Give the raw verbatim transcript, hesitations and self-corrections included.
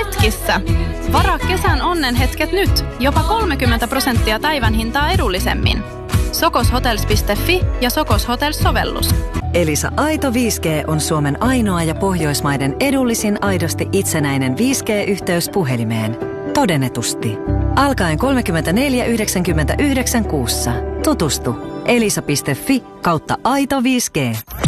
hetkissä. Varaa kesän onnenhetket nyt. Jopa kolmekymmentä prosenttia päivän hintaa edullisemmin. sokoshotels piste fi ja Sokos Hotels-sovellus. Elisa Aito viisi G on Suomen ainoa ja Pohjoismaiden edullisin aidosti itsenäinen viisi G-yhteys puhelimeen. Todennetusti. Alkaen kolmekymmentäneljä yhdeksänkymmentäyhdeksän kuussa. Tutustu elisa piste fi kautta aito viisi G.